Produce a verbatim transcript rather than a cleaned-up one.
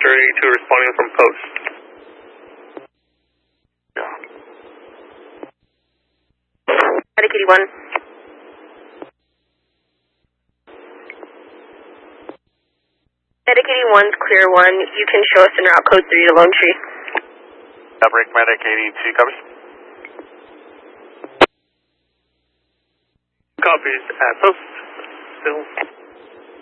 Star eighty-two responding from post. Yeah. Medic eighty-one. Medic eighty-one's clear one. You can show us in route code three to Lone Tree. Break Medic eighty-two, covers. Copies at post. Still.